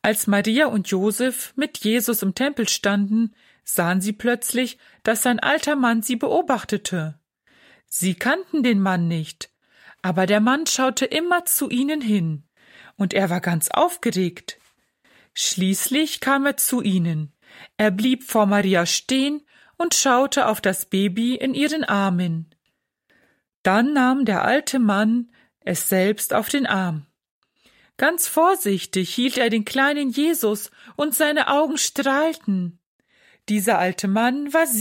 Als Maria und Josef mit Jesus im Tempel standen, sahen sie plötzlich, dass ein alter Mann sie beobachtete. Sie kannten den Mann nicht, aber der Mann schaute immer zu ihnen hin, und er war ganz aufgeregt. Schließlich kam er zu ihnen. Er blieb vor Maria stehen und schaute auf das Baby in ihren Armen. Dann nahm der alte Mann es selbst auf den Arm. Ganz vorsichtig hielt er den kleinen Jesus, und seine Augen strahlten. Dieser alte Mann war